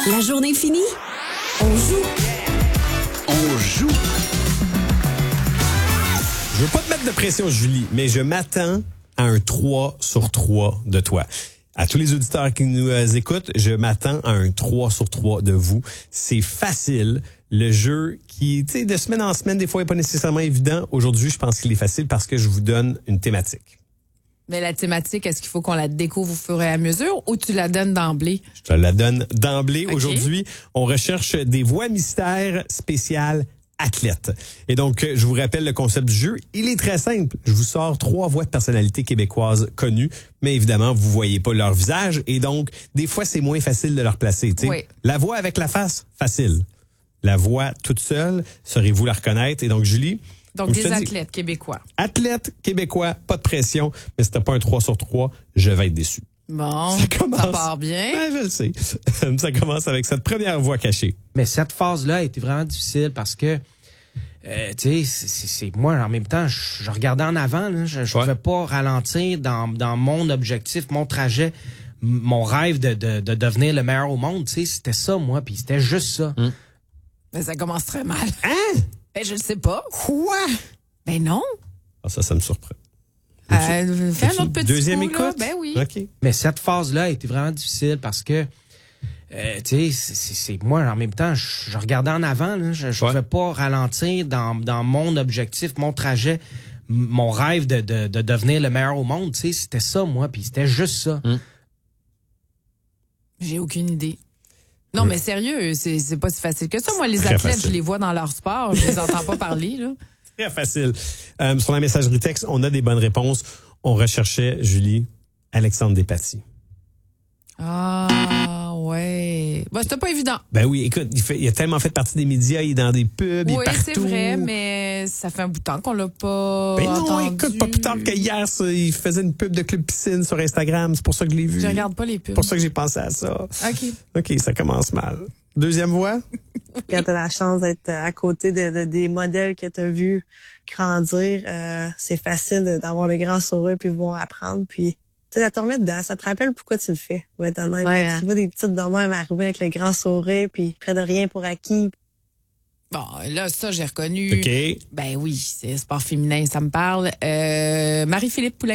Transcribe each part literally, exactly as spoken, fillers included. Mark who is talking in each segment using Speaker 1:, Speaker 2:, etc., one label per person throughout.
Speaker 1: La journée finie, on joue.
Speaker 2: On joue.
Speaker 3: Je veux pas te mettre de pression, Julie, mais je m'attends à un trois sur trois de toi. À tous les auditeurs qui nous euh, écoutent, je m'attends à un trois sur trois de vous. C'est facile. Le jeu qui, tu sais, de semaine en semaine, des fois, n'est pas nécessairement évident. Aujourd'hui, je pense qu'il est facile parce que je vous donne une thématique.
Speaker 4: Mais la thématique, est-ce qu'il faut qu'on la découvre au fur et à mesure ou tu la donnes d'emblée?
Speaker 3: Je te la donne d'emblée.
Speaker 4: Okay.
Speaker 3: Aujourd'hui, on recherche des voix mystères spéciales athlètes. Et donc, je vous rappelle le concept du jeu. Il est très simple. Je vous sors trois voix de personnalités québécoises connues, mais évidemment, vous voyez pas leur visage. Et donc, des fois, c'est moins facile de leur placer.
Speaker 4: Oui.
Speaker 3: La voix avec la face, facile. La voix toute seule, saurez-vous la reconnaître? Et donc, Julie...
Speaker 4: Donc, des athlètes dis, québécois.
Speaker 3: Athlètes québécois, pas de pression, mais si t'as pas un trois sur trois, je vais être déçu.
Speaker 4: Bon,
Speaker 3: ça, commence,
Speaker 4: ça part bien.
Speaker 3: Ouais, je le sais. Ça commence avec cette première voix cachée.
Speaker 5: Mais cette phase-là a été vraiment difficile parce que, euh, tu sais, c'est, c'est moi, en même temps, je, je regardais en avant, là, je ne ouais. pouvais pas ralentir dans, dans mon objectif, mon trajet, mon rêve de, de, de devenir le meilleur au monde. Tu sais, c'était ça, moi, puis c'était juste ça.
Speaker 3: Hum.
Speaker 4: Mais ça commence très mal.
Speaker 3: Hein?
Speaker 4: Ben, je le sais pas.
Speaker 3: Quoi?
Speaker 4: Ben non.
Speaker 3: Ah, ça, ça me surprend.
Speaker 4: Euh, fais un autre petit
Speaker 3: Deuxième
Speaker 4: coup,
Speaker 3: écoute?
Speaker 4: Là. Ben oui.
Speaker 3: OK.
Speaker 5: Mais cette phase-là a été vraiment difficile parce que, euh, tu sais, c'est, c'est, c'est moi, en même temps, je, je regardais en avant, là, je ne ouais. pouvais pas ralentir dans, dans mon objectif, mon trajet, mon rêve de, de, de devenir le meilleur au monde. Tu sais, c'était ça, moi, puis c'était juste ça.
Speaker 3: Hum.
Speaker 4: J'ai aucune idée. Non, oui. mais sérieux, c'est, c'est pas si facile que ça. Moi, les
Speaker 3: Très
Speaker 4: athlètes,
Speaker 3: facile.
Speaker 4: Je les vois dans leur sport, je les entends pas parler, là.
Speaker 3: Très facile. Euh, sur la messagerie texte, on a des bonnes réponses. On recherchait, Julie, Alexandre Despatie.
Speaker 4: Ah, ouais. Ben, c'était pas évident.
Speaker 3: Ben oui, écoute, il, fait, il a tellement fait partie des médias, il est dans des pubs,
Speaker 4: oui,
Speaker 3: il est partout.
Speaker 4: Oui, c'est vrai, mais ça fait un bout de temps qu'on l'a pas
Speaker 3: Ben non,
Speaker 4: entendu.
Speaker 3: Écoute, pas plus tard que hier, ça, il faisait une pub de Club Piscine sur Instagram. C'est pour ça que je l'ai vu.
Speaker 4: Je regarde pas les pubs.
Speaker 3: C'est pour ça que j'ai pensé à ça.
Speaker 4: OK.
Speaker 3: OK, ça commence mal. Deuxième voix?
Speaker 6: Quand t'as la chance d'être à côté de, de des modèles que t'as vus grandir, euh, c'est facile d'avoir le grand sourire puis voir apprendre. Puis, tu sais, ça te remet dedans. Ça te rappelle pourquoi tu le fais. Ouais, dans le même. Ouais, tu vois des petites de même arriver avec le grand sourire puis près de rien pour acquis.
Speaker 4: Bon, là, ça, j'ai reconnu.
Speaker 3: OK.
Speaker 4: Ben oui, c'est sport féminin, ça me parle. Euh, Marie-Philippe Poulin.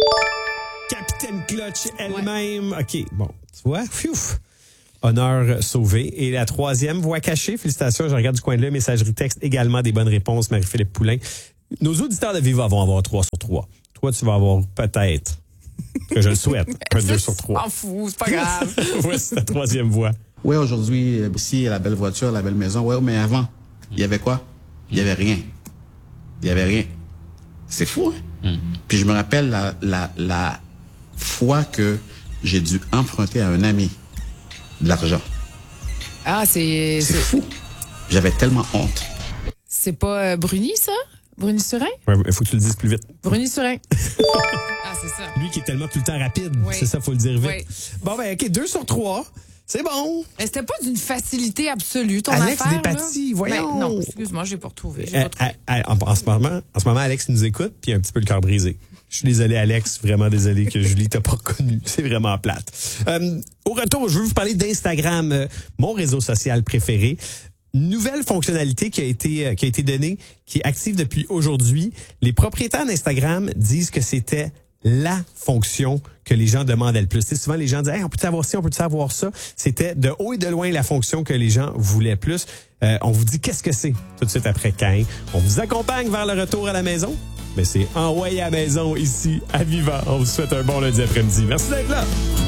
Speaker 3: Capitaine Clutch elle-même. Ouais. OK, bon, tu vois, Pfiouf. Honneur sauvé. Et la troisième, voix cachée. Félicitations, je regarde du coin de l'œil, messagerie texte, également des bonnes réponses, Marie-Philippe Poulin. Nos auditeurs de Viva vont avoir trois sur trois. Toi, tu vas avoir peut-être, que je le souhaite, un deux sur trois.
Speaker 4: M'en fous, c'est pas grave.
Speaker 3: Voici la troisième voix.
Speaker 2: Oui, aujourd'hui, ici, la belle voiture, la belle maison. Oui, mais avant, il y avait quoi? Il y avait rien. Il y avait rien. C'est fou, hein? Mm. Puis je me rappelle la, la, la fois que j'ai dû emprunter à un ami de l'argent.
Speaker 4: Ah, c'est...
Speaker 2: C'est, c'est fou. J'avais tellement honte.
Speaker 4: C'est pas euh, Bruni, ça? Bruni Surin?
Speaker 3: Ouais, il faut que tu le dises plus vite.
Speaker 4: Bruni Surin. Ah, c'est ça.
Speaker 3: Lui qui est tellement tout le temps rapide.
Speaker 4: Oui.
Speaker 3: C'est ça, faut le dire vite.
Speaker 4: Oui.
Speaker 3: Bon, ben, OK, deux sur trois. C'est bon.
Speaker 4: Mais c'était pas d'une facilité absolue, ton
Speaker 3: Alex
Speaker 4: affaire,
Speaker 3: Despatie,
Speaker 4: là?
Speaker 3: voyons.
Speaker 4: Ben, non, excuse-moi, j'ai pas retrouvé. J'ai
Speaker 3: Euh,
Speaker 4: pas retrouvé.
Speaker 3: à, à, en, en, ce moment, en ce moment, Alex nous écoute, puis un petit peu le cœur brisé. Je suis désolé, Alex. Vraiment désolé que Julie t'a pas reconnu. C'est vraiment plate. Euh, au retour, je veux vous parler d'Instagram, euh, mon réseau social préféré. Nouvelle fonctionnalité qui a été qui a été donnée, qui est active depuis aujourd'hui. Les propriétaires d'Instagram disent que c'était la fonction que les gens demandaient le plus. Tu sais, souvent, les gens disaient hey, « on peut-tu avoir ci, on peut-tu avoir ça? » C'était de haut et de loin la fonction que les gens voulaient plus. Euh, on vous dit qu'est-ce que c'est tout de suite après Cain. On vous accompagne vers le retour à la maison. Mais c'est envoyé à la maison ici à Viva. On vous souhaite un bon lundi après-midi. Merci d'être là.